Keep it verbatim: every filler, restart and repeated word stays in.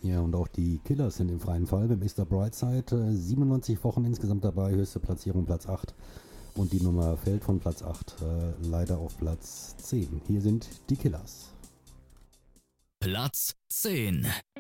Ja, und auch die Killers sind im freien Fall. Mit Mister Brightside äh, siebenundneunzig Wochen insgesamt dabei, höchste Platzierung Platz acht. Und die Nummer fällt von Platz acht äh, leider auf Platz zehn. Hier sind die Killers. Platz zehn.